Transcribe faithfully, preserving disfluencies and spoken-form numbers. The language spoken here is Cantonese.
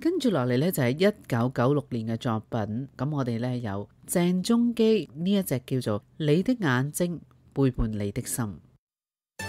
跟住落嚟呢，就係一九九六年嘅作品，咁我哋呢，有鄭中基呢一隻叫做《你的眼睛背叛你的心》。